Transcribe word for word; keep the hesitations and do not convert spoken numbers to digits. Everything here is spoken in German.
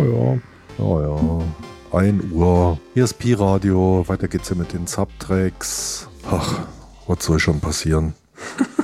Ja. Oh ja. ein Uhr. Hier ist Pi-Radio. Weiter geht's ja mit den Subtracks. Ach, was soll schon passieren?